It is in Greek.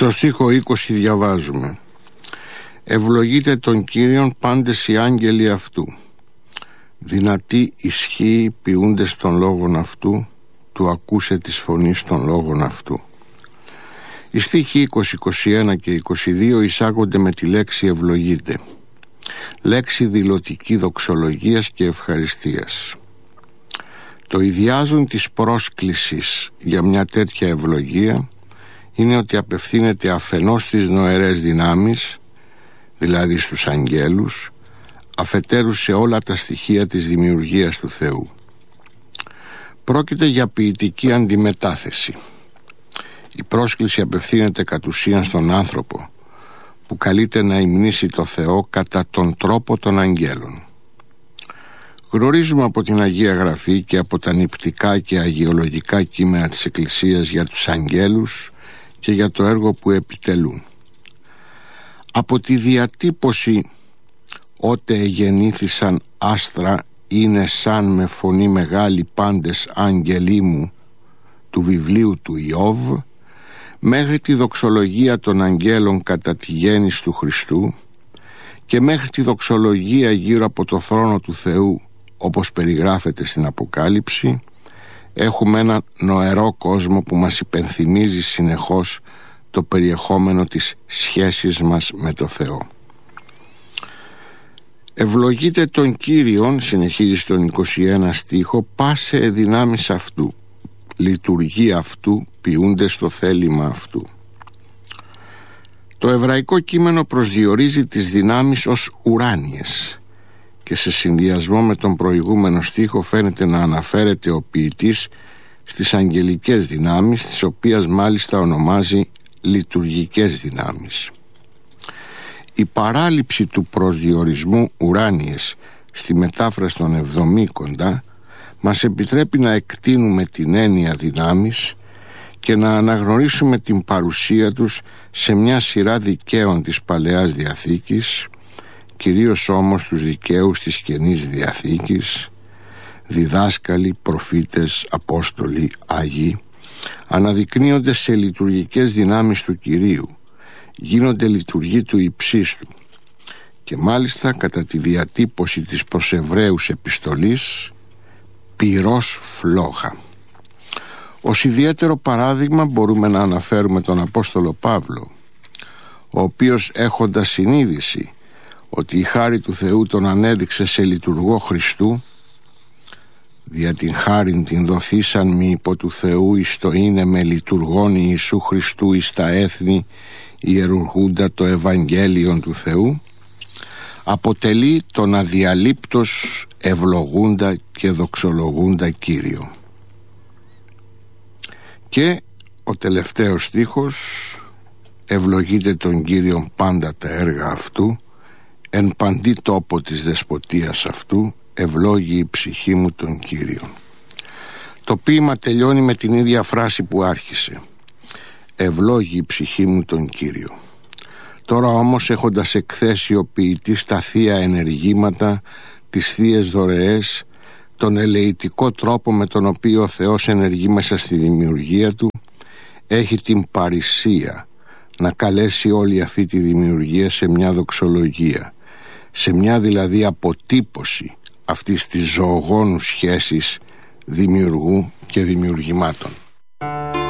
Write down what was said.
Στο στίχο 20 διαβάζουμε: «Ευλογείτε τον Κύριον πάντες οι άγγελοι αυτού, δυνατή ισχύει ποιούντες των λόγων αυτού, του ακούσε της φωνής των λόγων αυτού». Οι στίχοι 20, 21 και 22 εισάγονται με τη λέξη ευλογείτε, λέξη δηλωτική δοξολογίας και ευχαριστίας. Το ιδιάζον της πρόσκλησης για μια τέτοια ευλογία είναι ότι απευθύνεται αφενός στις νοερές δυνάμεις, δηλαδή στους αγγέλους, αφετέρου σε όλα τα στοιχεία της δημιουργίας του Θεού. Πρόκειται για ποιητική αντιμετάθεση. Η πρόσκληση απευθύνεται κατ' ουσίαν στον άνθρωπο, που καλείται να υμνήσει το Θεό κατά τον τρόπο των αγγέλων. Γνωρίζουμε από την Αγία Γραφή και από τα νηπτικά και αγιολογικά κείμενα της Εκκλησίας για τους αγγέλους και για το έργο που επιτελούν. Από τη διατύπωση «Ότε εγεννήθησαν άστρα είναι σαν με φωνή μεγάλη πάντες άγγελοί μου» του βιβλίου του Ιώβ, μέχρι τη δοξολογία των αγγέλων κατά τη γέννηση του Χριστού και μέχρι τη δοξολογία γύρω από το θρόνο του Θεού, όπως περιγράφεται στην Αποκάλυψη, έχουμε ένα νοερό κόσμο που μας υπενθυμίζει συνεχώς το περιεχόμενο της σχέσης μας με το Θεό. «Ευλογείτε τον Κύριον», συνεχίζει στον 21 στίχο, «πάσε εδυνάμεις αυτού, λειτουργεί αυτού, ποιούνται στο θέλημα αυτού». Το εβραϊκό κείμενο προσδιορίζει τις δυνάμεις ως ουράνιες και σε συνδυασμό με τον προηγούμενο στίχο φαίνεται να αναφέρεται ο ποιητής στις αγγελικές δυνάμεις, τις οποίες μάλιστα ονομάζει λειτουργικές δυνάμεις. Η παράληψη του προσδιορισμού ουράνιες στη μετάφραση των Εβδομήκοντα μας επιτρέπει να εκτείνουμε την έννοια δυνάμεις και να αναγνωρίσουμε την παρουσία τους σε μια σειρά δικαίων της Παλαιάς Διαθήκης, κυρίως όμως τους δικαίους της Καινής Διαθήκης, διδάσκαλοι, προφήτες, απόστολοι, άγιοι, αναδεικνύονται σε λειτουργικές δυνάμεις του Κυρίου, γίνονται λειτουργοί του υψίστου και μάλιστα κατά τη διατύπωση της προς Εβραίους επιστολής πυρός φλόγα. Ως ιδιαίτερο παράδειγμα μπορούμε να αναφέρουμε τον Απόστολο Παύλο, ο οποίος έχοντας συνείδηση ότι η χάρη του Θεού τον ανέδειξε σε λειτουργό Χριστού, «Δια την χάριν την δοθήσαν μη υπό του Θεού εις το είναι με λειτουργών Ιησού Χριστού εις τα έθνη ιερουργούντα το Ευαγγέλιον του Θεού», αποτελεί τον αδιαλείπτος ευλογούντα και δοξολογούντα Κύριο. Και ο τελευταίος στίχος: «Ευλογείτε τον Κύριον πάντα τα έργα αυτού, εν παντή τόπο της δεσποτείας αυτού, ευλόγει η ψυχή μου τον Κύριον». Το ποίημα τελειώνει με την ίδια φράση που άρχισε: «Ευλόγει η ψυχή μου τον Κύριο». Τώρα όμως, έχοντας εκθέσει ο ποιητής τα θεία ενεργήματα, τις θείες δωρεές, τον ελεητικό τρόπο με τον οποίο ο Θεός ενεργεί μέσα στη δημιουργία του, έχει την παρησία να καλέσει όλη αυτή τη δημιουργία σε μια δοξολογία, σε μια δηλαδή αποτύπωση αυτής της ζωογόνου σχέσης δημιουργού και δημιουργημάτων.